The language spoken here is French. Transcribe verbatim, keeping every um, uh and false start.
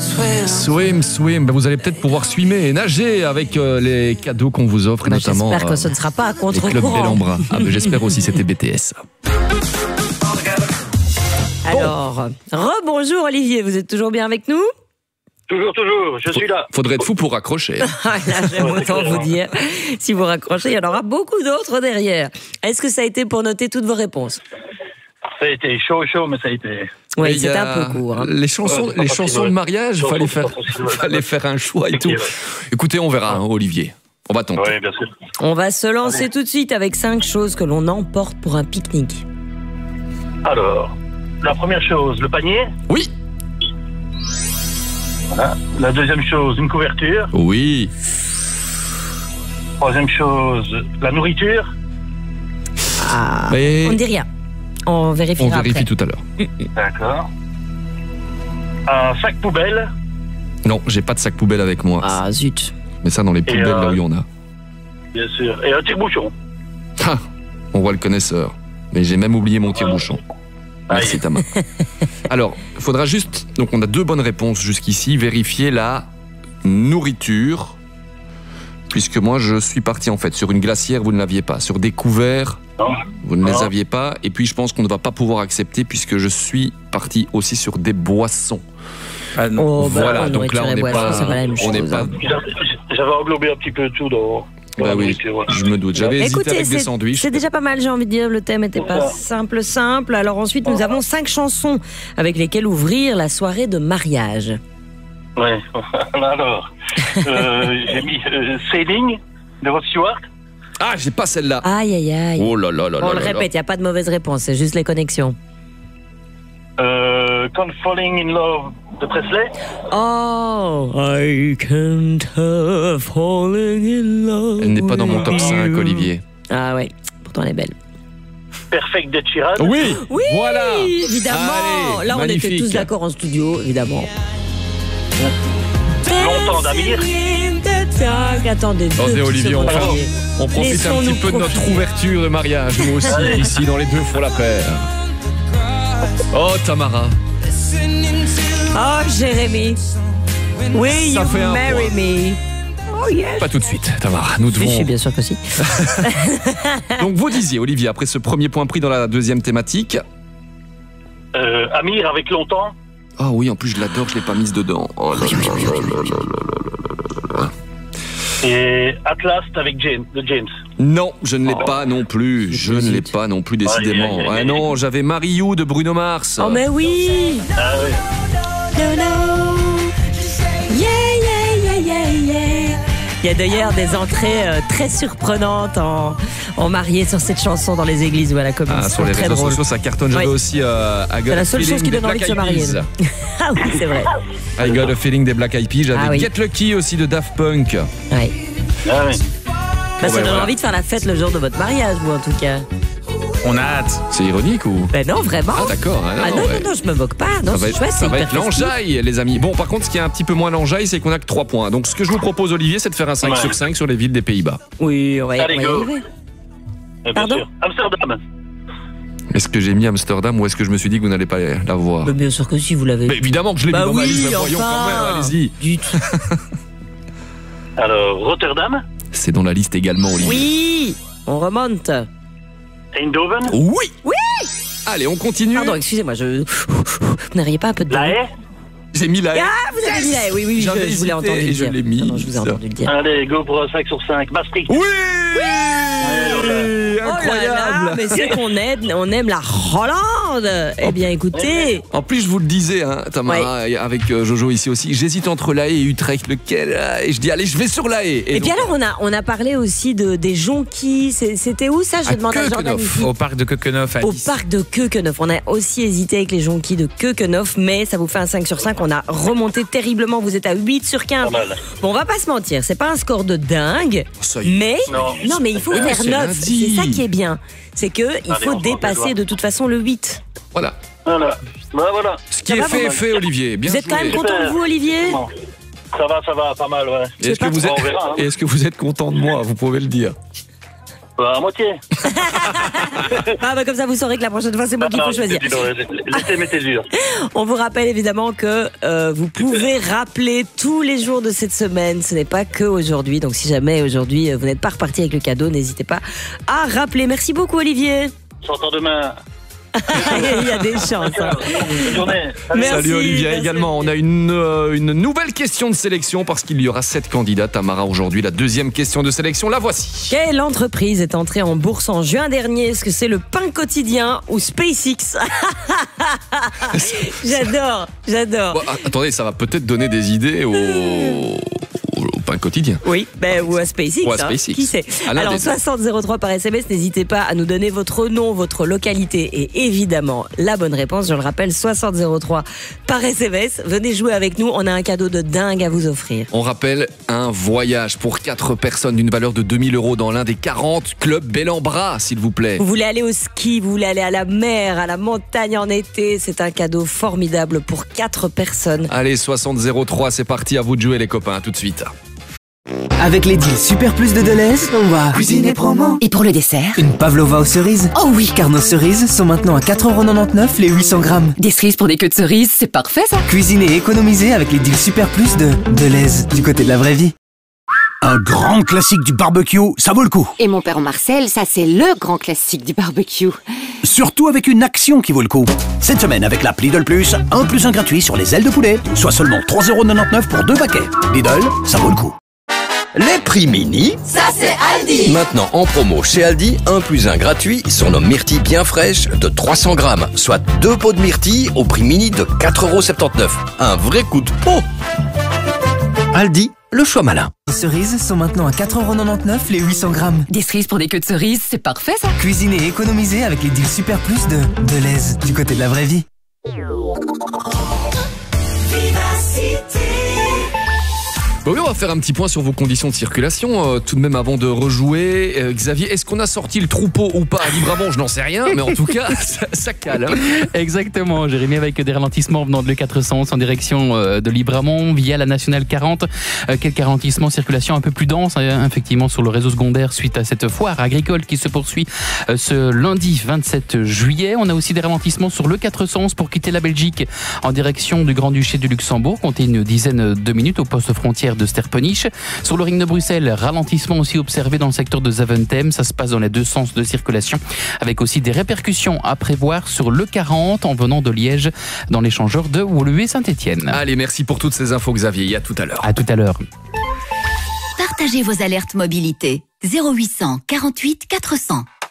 Swim, swim. Ben, vous allez peut-être pouvoir swimmer et nager avec euh, les cadeaux qu'on vous offre, et bah, notamment. J'espère que euh, ce ne sera pas à les contre-courant. clubs Bellambra. Ah, ben, j'espère aussi, c'était B T S. Alors, rebonjour Olivier, vous êtes toujours bien avec nous? Toujours, toujours, je suis là. Faudrait être fou pour raccrocher. Ah, là, j'aime autant vous dire, si vous raccrochez, il y en aura beaucoup d'autres derrière. Est-ce que ça a été pour noter toutes vos réponses? Ça a été chaud, chaud, mais ça a été... Oui, Mais c'était il y a un peu court. Hein. Les chansons, Ouais, les pas chansons facile, de mariage, il ouais. fallait faire, fallait faire un choix et tout. Écoutez, on verra, hein, Olivier. On va tenter. Oui, bien sûr. On va se lancer tout de suite avec cinq choses que l'on emporte pour un pique-nique. Alors, la première chose, le panier. Oui. Voilà. La deuxième chose, une couverture. Oui. Troisième chose, la nourriture. Ah, Mais- on ne dit rien. On vérifiera On vérifie après. tout à l'heure. D'accord. Un sac poubelle. Non, j'ai pas de sac poubelle avec moi. Ah, zut. Mais ça, dans les poubelles, euh, là où il y en a. Bien sûr. Et un tire-bouchon. Ah, on voit le connaisseur. Mais j'ai même oublié mon tire-bouchon. Merci, Aïe. Tama. Alors, il faudra juste... Donc, on a deux bonnes réponses jusqu'ici. Vérifier la nourriture. Puisque moi, je suis parti, en fait, sur une glacière, vous ne l'aviez pas. Sur des couverts, Non. vous ne les Non. aviez pas. Et puis, je pense qu'on ne va pas pouvoir accepter puisque je suis parti aussi sur des boissons. Ah non. Oh, bah, Voilà, donc là, nourriture on et n'est boissons, pas... c'est pas la même on n'est chose, pas... hein. J'avais englobé un petit peu tout dans... dans Bah la oui, nourriture, voilà. je me doute. J'avais hésité Écoutez, avec des c'est- sandwichs. c'est déjà pas mal, j'ai envie de dire. Le thème était pas simple, simple. Alors ensuite, nous avons cinq chansons avec lesquelles ouvrir la soirée de mariage. Ouais. Alors, euh, j'ai mis euh, Sailing de Rod Stewart. Ah, j'ai pas celle-là. Aïe, aïe, aïe. Oh là là là là On le là là. répète, il n'y a pas de mauvaise réponse, c'est juste les connexions. Euh, Can't Falling in Love de Presley. Oh, I can't help falling in love. Elle n'est pas dans mon top with cinq, you. Olivier. Ah ouais, pourtant elle est belle. Perfect d'Ed Sheeran. Oui, Oui, voilà. évidemment. Allez, Là, on était magnifique. tous d'accord en studio, évidemment. Longtemps d'Amir. Attendez, deux Attendez, petites Olivier, on, secondes, fait- Olivier. on profite un Laissons-nous petit peu de notre profiter. ouverture de mariage, nous aussi, Allez. ici, dans les deux font la paire. Oh, Tamara. Oh, Jérémy. Will Ça you fait un marry point. me? Oh, yes. Pas tout de suite, Tamara. Nous Je suis devons. bien sûr que si. Donc, vous disiez, Olivier, après ce premier point pris dans la deuxième thématique. Euh, Amir avec Longtemps. Ah oui, en plus, je l'adore, je l'ai pas mise dedans. Oh là là là là là là là là. Et Atlas avec James, de James. Non, je ne l'ai pas non plus. Je ne l'ai Zut. pas non plus, décidément. Aïe, aïe, aïe, Ah aïe. non, j'avais Mariou de Bruno Mars. Oh, mais oui. Ah oui. No, no. Yeah, yeah, yeah, yeah, yeah. Il y a d'ailleurs des entrées euh, très surprenantes en, en mariée sur cette chanson dans les églises ou à la commune. Ah, C'est sur les très réseaux drôle. sociaux, ça cartonne. J'avais Oui. aussi euh, I Got C'est a la seule Feeling chose qui des donne envie de Black se Eyed marier. Peas. Ah oui, c'est vrai. I Got a Feeling des Black Eyed Peas. J'avais Ah oui. Get Lucky aussi de Daft Punk. Ouais. Ah oui. Bah, Bon, ça ben, donne voilà. envie de faire la fête le jour de votre mariage, vous en tout cas. On a hâte. C'est ironique ou? Ben non, vraiment. Ah d'accord. Ah, Ah non, ouais. non, non, je me moque pas. Non, Ça va c'est être, chouette, ça c'est va hyper être festif. l'enjaille, les amis. Bon, par contre, ce qui est un petit peu moins l'enjaille, c'est qu'on a que trois points. Donc, ce que je vous propose, Olivier, c'est de faire un cinq Ouais. sur cinq sur les villes des Pays-Bas. Oui, on va y, Allez, on va y go. arriver. Euh, bien Pardon sûr. Amsterdam. Est-ce que j'ai mis Amsterdam ou est-ce que je me suis dit que vous n'allez pas la voir? Mais bien sûr que si, vous l'avez. Mais évidemment que je l'ai Bah mis dans ma oui, liste, mais voyons enfin. quand même, allez-y. Du tout. Alors, Rotterdam. C'est dans la liste également, Olivier. Oui, on remonte. Eindhoven. Oui. Oui. Allez, on continue. Pardon, excusez-moi, je. Vous n'auriez pas un peu de. La Haye. J'ai mis la haie. Ah, vous avez dit là, oui, oui, je, J'avais je vous l'ai hésité entendu et le je dire. l'ai mis. Non, non, je vous ai entendu le dire. Allez, go pour un cinq sur cinq. Maastricht. Oui. Oh là Incroyable. là, mais c'est qu'on aime, on aime la Hollande. Eh bien, écoutez, En plus, je vous le disais, hein, Tamara, et avec euh, Jojo ici aussi, j'hésite entre La Haye et Utrecht, lequel euh, Et je dis, allez, je vais sur La Haye. et, donc, puis alors on a on a parlé aussi de des jonquilles. C'est- C'était où ça? Je À demande à Jordan Keukenhof. ici. Au parc de Keukenhof à Au Nice. parc de Keukenhof. On a aussi hésité avec les jonquilles de Keukenhof, mais ça vous fait un cinq sur cinq. On a remonté terriblement. Vous êtes à huit sur quinze. Pas mal. Bon, on va pas se mentir, c'est pas un score de dingue, ça y est. mais Non. non, mais il faut Oui, mais faire c'est neuf. lundi. C'est ça qui est bien. C'est que il Allez, faut on va dépasser voir. de toute façon le huit. Voilà. Voilà. Bah voilà. Ce qui Ça est va, fait vous est fait, Olivier. Bien Vous êtes joué. quand même content de vous, Olivier? Bon. Ça va, ça va, pas mal, ouais. Et Est-ce que, pas vous trop, êtes... on verra, hein. et est-ce que vous êtes content de moi? Vous pouvez le dire. Bah, à moitié. Ah bah comme ça vous saurez que la prochaine fois c'est moi qui faut choisir. Le thème était dur. On vous rappelle évidemment que euh, vous pouvez rappeler tous les jours de cette semaine. Ce n'est pas que aujourd'hui. Donc si jamais aujourd'hui vous n'êtes pas reparti avec le cadeau, n'hésitez pas à rappeler. Merci beaucoup Olivier. Je suis encore demain. Il y a des chances. Hein. Bonne journée. Merci, Salut Olivier merci. également. On a une, euh, une nouvelle question de sélection parce qu'il y aura sept candidats. Tamara, aujourd'hui, la deuxième question de sélection, la voici. Quelle entreprise est entrée en bourse en juin dernier? Est-ce que c'est le pain quotidien ou SpaceX? J'adore, j'adore. Bon, attendez, ça va peut-être donner des idées au, au, au pain quotidien. Oui, ben, ou à SpaceX. Ou à hein. SpaceX. Qui sait? À l'un Alors, des deux. soixante zéro trois par S M S, n'hésitez pas à nous donner votre nom, votre localité et évidemment la bonne réponse. Je le rappelle, soixante zéro trois par S M S. Venez jouer avec nous, on a un cadeau de dingue à vous offrir. On rappelle un voyage pour quatre personnes d'une valeur de deux mille euros dans l'un des quarante clubs Bel-en-Bras, s'il vous plaît. Vous voulez aller au ski, vous voulez aller à la mer, à la montagne en été, c'est un cadeau formidable pour quatre personnes. Allez, soixante zéro trois, c'est parti, à vous de jouer les copains, à tout de suite. Avec les deals Super Plus de Deleuze, on va cuisiner promo. Et pour le dessert? Une pavlova aux cerises. Oh oui! Car nos cerises sont maintenant à quatre euros quatre-vingt-dix-neuf les huit cents grammes. Des cerises pour des queues de cerises, c'est parfait ça! Cuisiner et économiser avec les deals Super Plus de Deleuze, du côté de la vraie vie. Un grand classique du barbecue, ça vaut le coup. Et mon père Marcel, ça c'est le grand classique du barbecue. Surtout avec une action qui vaut le coup. Cette semaine avec l'app Lidl Plus, un plus un gratuit sur les ailes de poulet, soit seulement trois euros quatre-vingt-dix-neuf pour deux paquets. Lidl, ça vaut le coup. Les prix mini, Ça c'est Aldi! maintenant en promo chez Aldi, un plus un gratuit sur nos myrtilles bien fraîches de trois cents grammes, soit deux pots de myrtilles au prix mini de quatre euros soixante-dix-neuf. Un vrai coup de pot. Aldi, le choix malin. Nos cerises sont maintenant à quatre euros quatre-vingt-dix-neuf les huit cents grammes. Des cerises pour des queues de cerises, c'est parfait ça! Cuisiner et économiser avec les deals Super Plus de Deleuze, du côté de la vraie vie. Bon, oui, on va faire un petit point sur vos conditions de circulation, euh, tout de même avant de rejouer. Euh, Xavier, est-ce qu'on a sorti le troupeau ou pas à Libramont? Je n'en sais rien, mais en tout cas, ça, ça cale. Hein. Exactement, Jérémy, avec des ralentissements venant de l'E quatre cents en direction euh, de Libramont via la nationale quarante. Euh, quelques ralentissements, circulation un peu plus dense, hein, effectivement, sur le réseau secondaire suite à cette foire agricole qui se poursuit euh, ce lundi vingt-sept juillet. On a aussi des ralentissements sur l'E quatre cents pour quitter la Belgique en direction du Grand-Duché du Luxembourg, comptez une dizaine de minutes au poste frontière de Sterpenich. Sur le ring de Bruxelles, ralentissement aussi observé dans le secteur de Zaventem. Ça se passe dans les deux sens de circulation, avec aussi des répercussions à prévoir sur l'E quarante en venant de Liège dans l'échangeur de Woluwe-Saint-Étienne. Allez, merci pour toutes ces infos, Xavier. Et à tout à l'heure. À tout à l'heure. Partagez vos alertes mobilité. zéro huit cents quarante-huit quatre cents.